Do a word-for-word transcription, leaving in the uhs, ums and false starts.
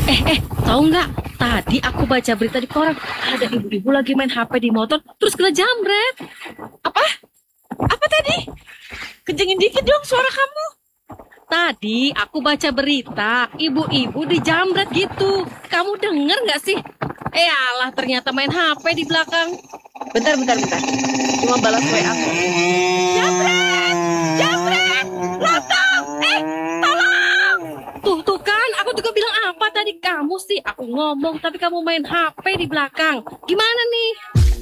Eh, eh, tahu nggak? Tadi aku baca berita di koran, ada ibu-ibu lagi main H P di motor, terus kena jambret. Apa? Apa tadi? Kencengin dikit dong suara kamu. Tadi aku baca berita, ibu-ibu dijambret gitu. Kamu denger nggak sih? Eh alah, ternyata main H P di belakang. Bentar, bentar, bentar. Cuma balas W A. Jambret! Jambret! Lontong! Eh, tolong! Tuh, tuh kan, aku juga bilang apa tadi kamu sih? Aku ngomong, tapi kamu main H P di belakang. Gimana nih?